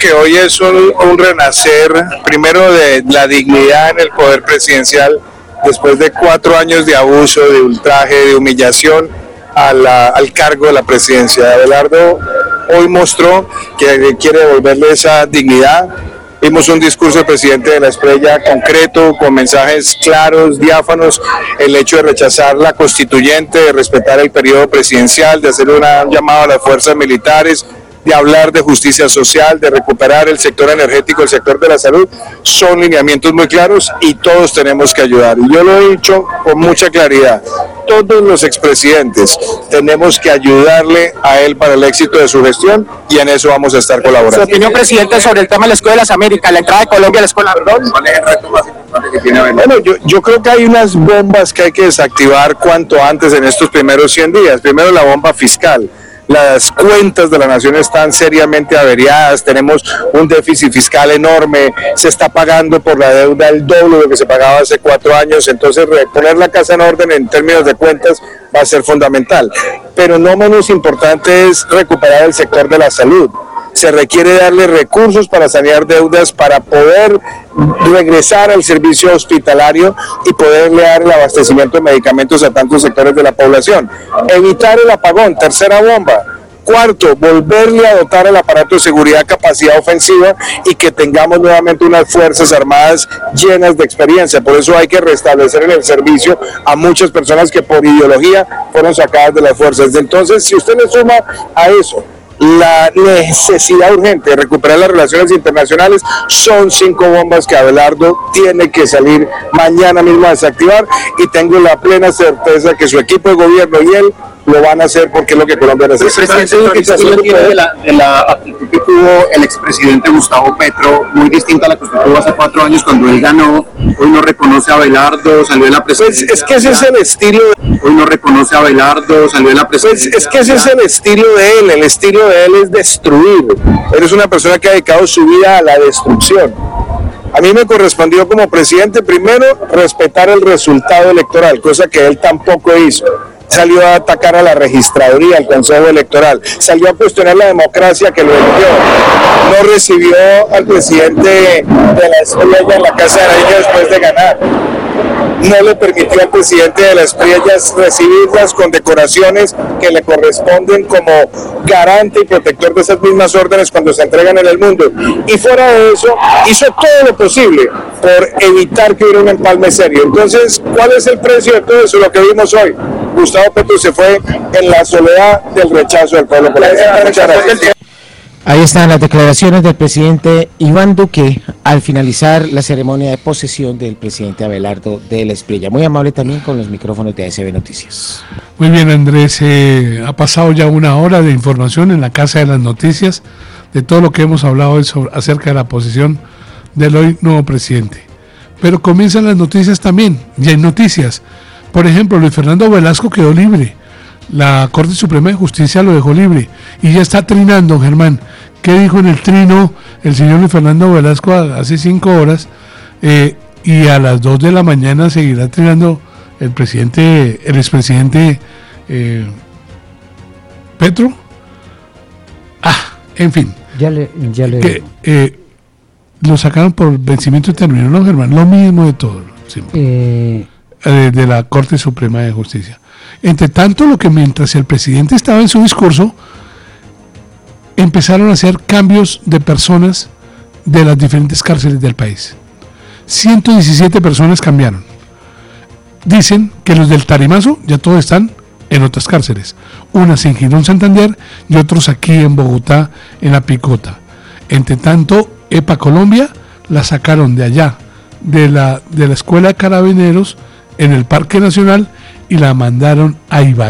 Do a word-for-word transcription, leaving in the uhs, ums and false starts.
que hoy es un, un renacer, primero de la dignidad en el poder presidencial, después de cuatro años de abuso, de ultraje, de humillación a la, al cargo de la presidencia. Abelardo hoy mostró que quiere devolverle esa dignidad. Vimos un discurso del presidente de la Espriella concreto, con mensajes claros, diáfanos, el hecho de rechazar la constituyente, de respetar el periodo presidencial, de hacer una, un llamado a las fuerzas militares, de hablar de justicia social, de recuperar el sector energético, el sector de la salud, son lineamientos muy claros y todos tenemos que ayudar. Y yo lo he dicho con mucha claridad, todos los expresidentes tenemos que ayudarle a él para el éxito de su gestión y en eso vamos a estar colaborando. Su opinión, presidente, sobre el tema de la Escuela de las Américas, la entrada de Colombia a la escuela. Perdón. ¿Cuál es el reto más importante que tiene Abelardo? Bueno, yo, yo creo que hay unas bombas que hay que desactivar cuanto antes en estos primeros cien días. Primero, la bomba fiscal. Las cuentas de la nación están seriamente averiadas, tenemos un déficit fiscal enorme, se está pagando por la deuda el doble de lo que se pagaba hace cuatro años, entonces poner la casa en orden en términos de cuentas va a ser fundamental. Pero no menos importante es recuperar el sector de la salud. Se requiere darle recursos para sanear deudas, para poder regresar al servicio hospitalario y poderle dar el abastecimiento de medicamentos a tantos sectores de la población. Evitar el apagón, tercera bomba. Cuarto, volverle a dotar al aparato de seguridad capacidad ofensiva y que tengamos nuevamente unas Fuerzas Armadas llenas de experiencia. Por eso hay que restablecer en el servicio a muchas personas que por ideología fueron sacadas de las fuerzas. Entonces, si usted le suma a eso la necesidad urgente de recuperar las relaciones internacionales, son cinco bombas que Abelardo tiene que salir mañana mismo a desactivar, y tengo la plena certeza que su equipo de gobierno y él lo van a hacer porque es lo que Colombia necesita. Presidente, de la, de la actitud que tuvo el expresidente Gustavo Petro, muy distinta a la que tuvo hace cuatro años cuando él ganó. Hoy no reconoce a Abelardo, salió de la presidencia. Pues es que ese es el estilo de... Hoy no reconoce a Abelardo, salió de la presidencia. Pues es que ese es el estilo de él, el estilo de él es destruir. Él es una persona que ha dedicado su vida a la destrucción. A mí me correspondió como presidente primero respetar el resultado electoral, cosa que él tampoco hizo. Salió a atacar a la registraduría, al Consejo Electoral, salió a cuestionar la democracia que lo eligió, no recibió al presidente de la Espriella en la Casa de Nariño después de ganar, no le permitió al presidente de la Espriella recibir las condecoraciones que le corresponden como garante y protector de esas mismas órdenes cuando se entregan en el mundo, y fuera de eso hizo todo lo posible por evitar que hubiera un empalme serio. Entonces, ¿cuál es el precio de todo eso? Lo que vimos hoy, Gustavo Petro se fue en la soledad del rechazo del pueblo colombiano. Muchas gracias. Ahí están las declaraciones del presidente Iván Duque al finalizar la ceremonia de posesión del presidente Abelardo de la Espriella. Muy amable también con los micrófonos de A S B Noticias. Muy bien, Andrés, eh, ha pasado ya una hora de información en la Casa de las Noticias de todo lo que hemos hablado hoy sobre, acerca de la posesión del hoy nuevo presidente. Pero comienzan las noticias también, ya hay noticias. Por ejemplo, Luis Fernando Velasco quedó libre. La Corte Suprema de Justicia lo dejó libre y ya está trinando, Germán. ¿Qué dijo en el trino el señor Luis Fernando Velasco hace cinco horas? Eh, y a las dos de la mañana seguirá trinando el presidente, el expresidente eh, Petro. Ah, en fin. Ya le, ya le que, eh, lo sacaron por vencimiento de término, ¿no, Germán? Lo mismo de todo. Eh... De, de la Corte Suprema de Justicia. Entre tanto, lo que mientras el presidente estaba en su discurso, empezaron a hacer cambios de personas de las diferentes cárceles del país. ciento diecisiete personas cambiaron. Dicen que los del Tarimazo ya todos están en otras cárceles, unas en Girón Santander y otros aquí en Bogotá, en La Picota. Entre tanto, EPA Colombia la sacaron de allá, de la, de la Escuela de Carabineros, en el Parque Nacional, y la mandaron a Ibagué.